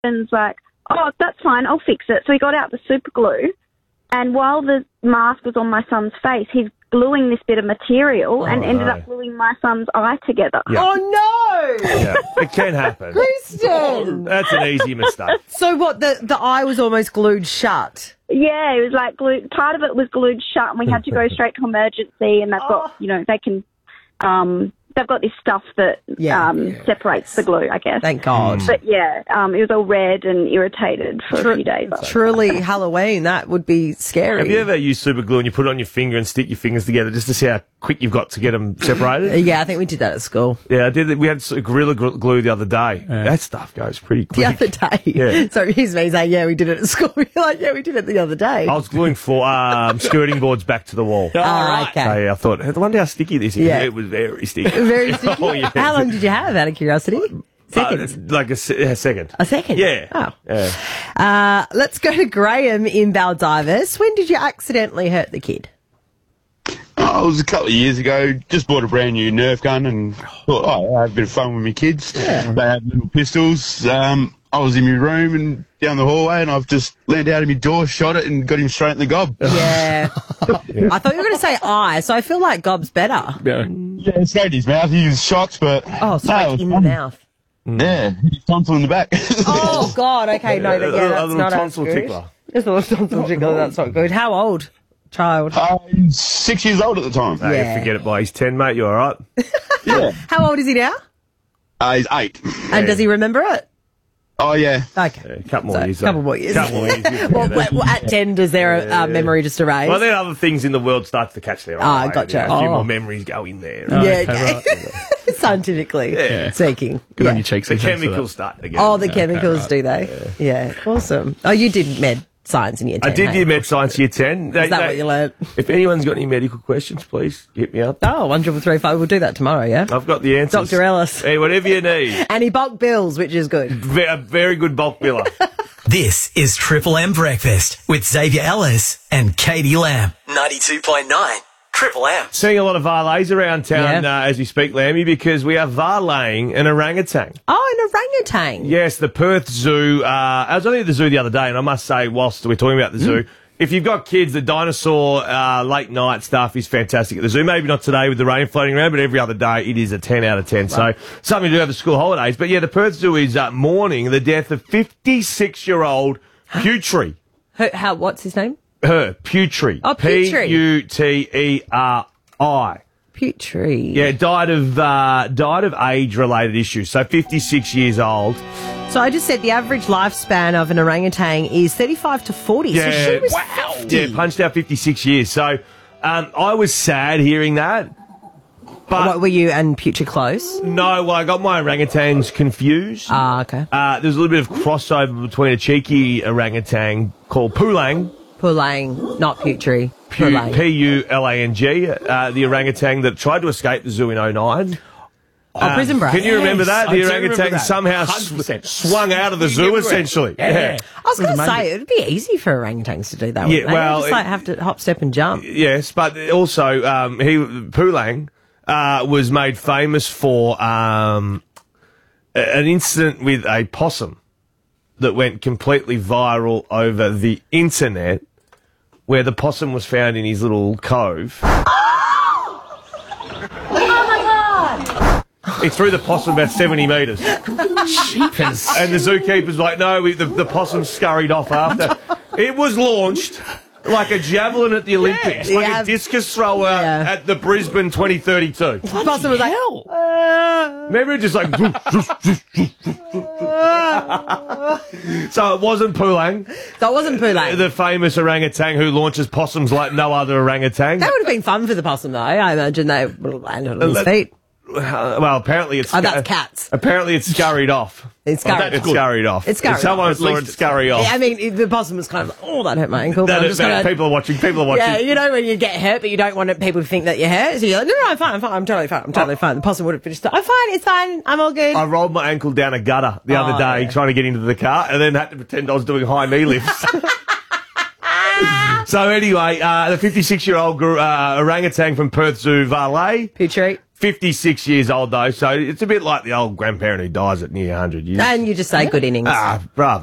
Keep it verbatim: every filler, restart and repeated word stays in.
husband's like, oh, that's fine, I'll fix it. So he got out the super glue, and while the mask was on my son's face, he's gluing this bit of material Oh, and ended no. up gluing my son's eye together. Yeah. Oh, no! Yeah, it can happen. Kristen! That's an easy mistake. So what, the, the eye was almost glued shut? Yeah, it was like glued, part of it was glued shut, and we had to go straight to emergency, and they've got, you know, they can, um, they've got this stuff that Yeah. um, Yeah. separates the glue, I guess. Thank God. But yeah, um, it was all red and irritated for a few days. Truly Halloween, that would be scary. Have you ever used super glue and you put it on your finger and stick your fingers together just to see how quick you've got to get them separated? Yeah, I think we did that at school. Yeah, I did. it. We had s- Gorilla Gl- Glue the other day. That stuff goes pretty The quick. other day. Yeah. So here's me saying, yeah, we did it at school. You're like, yeah, we did it the other day. I was gluing four um, skirting boards back to the wall. Ah, okay. So, yeah, I thought, I wonder how sticky this is. Yeah. It was very sticky. Very sticky. Oh, yeah. How long did you have, out of curiosity? Seconds. Uh, like a, se- a second. A second? Yeah. Oh. Yeah. Uh, let's go to Graham in Baldivis. When did you accidentally hurt the kid? Oh, it was a couple of years ago. Just bought a brand new Nerf gun and thought, oh, I have a bit of fun with my kids. Yeah. They had little pistols. Um, I was in my room and down the hallway, and I've just leaned out of my door, shot it, and got him straight in the gob. Yeah. I thought you were going to say eye, so I feel like gob's better. Yeah, yeah, straight in his mouth. He was shocked, but Oh, straight no, it was in the fun. mouth. Yeah, his tonsil in the back. Oh, God. Okay, no, that, yeah, A that's little not tonsil good. tickler. Just a little tonsil tickler. That's not good. How old? Child. Uh, he's six years old at the time. Hey, Yeah. forget it by he's ten, mate. You all right? Yeah. How old is he now? Uh, he's eight. And does he remember it? Oh, yeah. Okay. Yeah, a couple more So, years. couple though. more years. Couple more years. yeah. Well, well, at ten, does their uh, memory just erase? Well, then other things in the world start to catch their Ah, eye. gotcha. Yeah, a few Oh. more memories go in there. yeah, okay, okay. Scientifically Yeah. speaking. Good Yeah. on your cheeks. The and things for chemicals start again. Oh, the chemicals, do they? Yeah. Awesome. Oh, you did med science in year I ten. did hey? your med science year ten. Is that what you learnt? If anyone's got any medical questions, please hit me up. Oh, one triple three five. We'll do that tomorrow, yeah? I've got the answers. Doctor Ellis. Hey, whatever you need. And he bulk bills, which is good. Ve- A very good bulk biller. This is Triple M Breakfast with Xavier Ellis and Katie Lamb. ninety-two point nine Triple M. Seeing a lot of varlays around town Yeah. uh, as we speak, Lammy, because we are varlaying an orangutan. Oh, an orangutan. Yes, the Perth Zoo. Uh, I was only at the zoo the other day, and I must say, whilst we're talking about the zoo, if you've got kids, the dinosaur uh, late night stuff is fantastic at the zoo. Maybe not today with the rain floating around, but every other day it is a ten out of ten. So something to do over the school holidays. But yeah, the Perth Zoo is uh, mourning the death of fifty-six-year-old Putri. Her, how, what's his name? Her, Putri. Oh, Putri. P U T E R I. Putri. Yeah, died of uh, died of age-related issues. So fifty-six years old. So I just said the average lifespan of an orangutan is thirty-five to forty. So she was fifty. Yeah, punched out fifty-six years. So um, I was sad hearing that. But What were you and Putri close? no, well, I got my orangutans confused. Ah, okay. Uh, there's a little bit of crossover between a cheeky orangutan called Pulang, Pulang, not Putri. Pu- Pulang. P U L A N G, uh, the orangutan that tried to escape the zoo in oh nine. Oh, Prison Break. Can you remember that? I The do remember orangutan that. somehow one hundred percent. sw- swung out of the zoo, essentially. Yeah. I was going to It was say, it would be easy for orangutans to do that. Yeah, wouldn't they? well, Just it- like have to hop, step and jump. Yes, but also um, he Pulang uh, was made famous for um, a- an incident with a possum that went completely viral over the internet, where the possum was found in his little cove. He threw the possum about seventy metres. Jeepers. And the zookeeper's like, no, we, the, the possum scurried off after. It was launched like a javelin at the Olympics, like Yeah. a discus thrower Yeah. at the Brisbane twenty thirty-two. The possum was like, Uh, Remember, it just like... So it wasn't Pulang, so it wasn't Pulang. the famous orangutan who launches possums like no other orangutan. That would have been fun for the possum, though. I imagine they would have landed on his feet. Uh, well, apparently it's... Oh, that's cats. Apparently it's scurried off. It's scurried It's off. scurried off. It's scurried If someone off. saw it scurry off. Yeah, I mean, it- the possum was kind of, oh, that hurt my ankle. But That I'm is- just gonna, people are watching. People are watching. yeah, you know when you get hurt, but you don't want it- people to think that you're hurt. So you're like, no, no, I'm fine, I'm fine, I'm totally fine, I'm totally fine. The possum would have just, I'm fine, it's fine, I'm all good. I rolled my ankle down a gutter the Oh, other day yeah. trying to get into the car, and then had to pretend I was doing high knee lifts. So anyway, uh, the fifty-six-year-old gr- uh, orangutan from Perth Zoo, Varley, Putri. fifty-six years old, though, so it's a bit like the old grandparent who dies at near one hundred years. And you just say good innings. Ah, brother.